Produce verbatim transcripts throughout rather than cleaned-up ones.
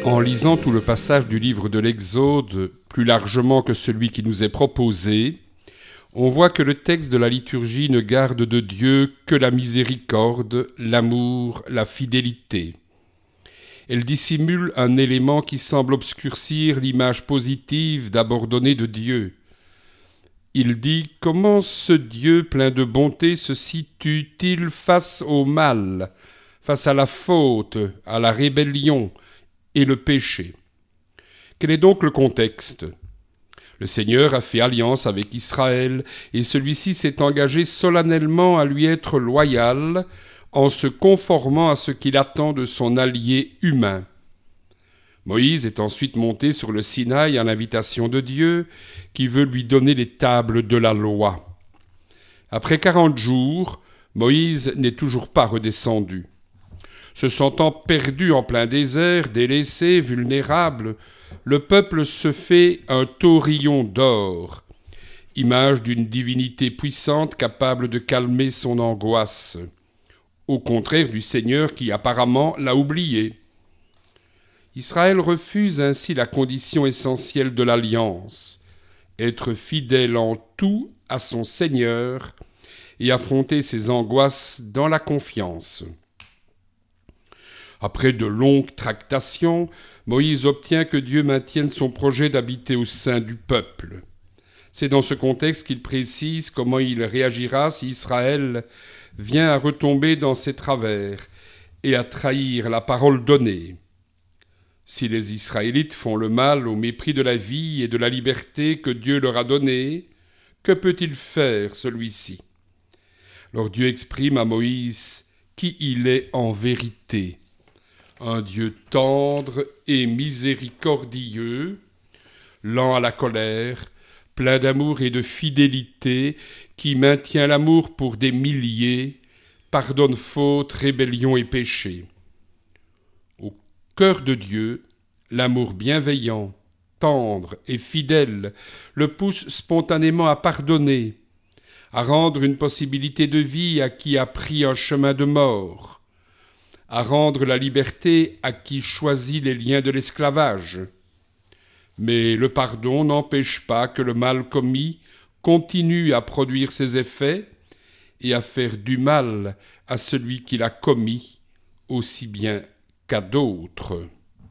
En lisant tout le passage du livre de l'Exode, plus largement que celui qui nous est proposé, on voit que le texte de la liturgie ne garde de Dieu que la miséricorde, l'amour, la fidélité. Elle dissimule un élément qui semble obscurcir l'image positive d'abord donnée de Dieu. Il dit « Comment ce Dieu plein de bonté se situe-t-il face au mal, face à la faute, à la rébellion et le péché ?» Quel est donc le contexte ? Le Seigneur a fait alliance avec Israël et celui-ci s'est engagé solennellement à lui être loyal en se conformant à ce qu'il attend de son allié humain. Moïse est ensuite monté sur le Sinaï à l'invitation de Dieu qui veut lui donner les tables de la loi. Après quarante jours, Moïse n'est toujours pas redescendu. Se sentant perdu en plein désert, délaissé, vulnérable, le peuple se fait un taurillon d'or, image d'une divinité puissante capable de calmer son angoisse, au contraire du Seigneur qui apparemment l'a oublié. Israël refuse ainsi la condition essentielle de l'alliance, être fidèle en tout à son Seigneur et affronter ses angoisses dans la confiance. Après de longues tractations, Moïse obtient que Dieu maintienne son projet d'habiter au sein du peuple. C'est dans ce contexte qu'il précise comment il réagira si Israël vient à retomber dans ses travers et à trahir la parole donnée. Si les Israélites font le mal au mépris de la vie et de la liberté que Dieu leur a donnée, que peut-il faire celui-ci ? Alors Dieu exprime à Moïse qui il est en vérité. Un Dieu tendre et miséricordieux, lent à la colère, plein d'amour et de fidélité, qui maintient l'amour pour des milliers, pardonne fautes, rébellions et péchés. Au cœur de Dieu, l'amour bienveillant, tendre et fidèle le pousse spontanément à pardonner, à rendre une possibilité de vie à qui a pris un chemin de mort, à rendre la liberté à qui choisit les liens de l'esclavage. Mais le pardon n'empêche pas que le mal commis continue à produire ses effets et à faire du mal à celui qui l'a commis, aussi bien qu'à d'autres.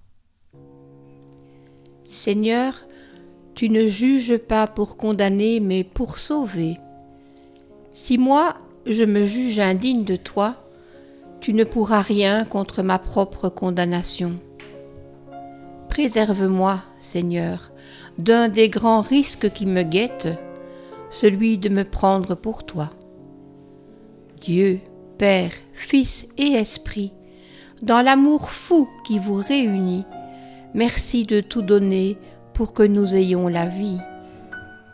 Seigneur, tu ne juges pas pour condamner, mais pour sauver. Si moi, je me juge indigne de toi, tu ne pourras rien contre ma propre condamnation. Préserve-moi, Seigneur, d'un des grands risques qui me guettent, celui de me prendre pour toi. Dieu, Père, Fils et Esprit, dans l'amour fou qui vous réunit, merci de tout donner pour que nous ayons la vie.